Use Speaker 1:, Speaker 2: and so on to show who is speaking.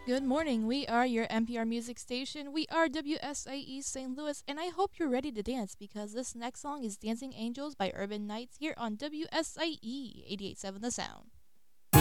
Speaker 1: Good morning. We are your NPR music station. We are WSIE St. Louis, and I hope you're ready to dance because this next song is Dancing Angels by Urban Knights here on WSIE 88.7 The Sound.